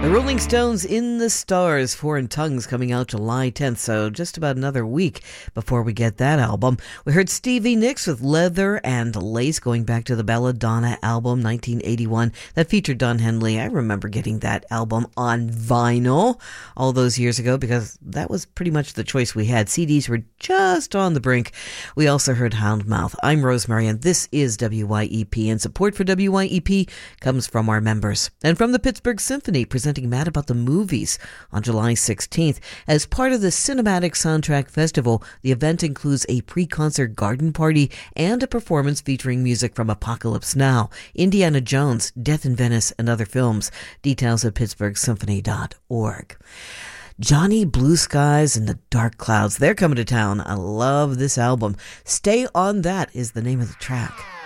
The Rolling Stones, In the Stars, Foreign Tongues, coming out July 10th, so just about another week before we get that album. We heard Stevie Nicks with Leather and Lace, going back to the Belladonna album, 1981, that featured Don Henley. I remember getting that album on vinyl all those years ago because that was pretty much the choice we had. CDs were just on the brink. We also heard Houndmouth. I'm Rosemary, and this is WYEP, and support for WYEP comes from our members and from the Pittsburgh Symphony, presenting Mad About the Movies on July 16th. As part of the Cinematic Soundtrack Festival, the event includes a pre-concert garden party and a performance featuring music from Apocalypse Now, Indiana Jones, Death in Venice, and other films. Details at pittsburghsymphony.org. Johnny Blue Skies and the Dark Clouds, they're coming to town. I love this album. Stay on That is the name of the track.